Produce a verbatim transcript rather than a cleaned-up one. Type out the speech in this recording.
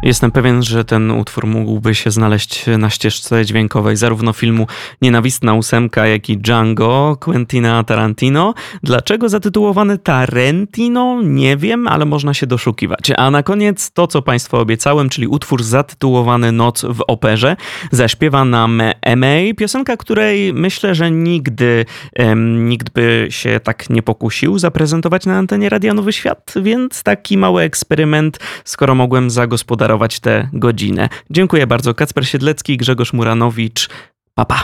Jestem pewien, że ten utwór mógłby się znaleźć na ścieżce dźwiękowej zarówno filmu Nienawistna ósemka, jak i Django Quentina Tarantino. Dlaczego zatytułowany Tarantino? Nie wiem, ale można się doszukiwać. A na koniec to, co Państwu obiecałem, czyli utwór zatytułowany Noc w operze. Zaśpiewa nam M A, piosenka, której myślę, że nigdy em, nikt by się tak nie pokusił zaprezentować na antenie Radia Nowy Świat, więc taki mały eksperyment, skoro mogłem zagospodarować tę godzinę. Dziękuję bardzo. Kacper Siedlecki, Grzegorz Muranowicz. Pa, pa.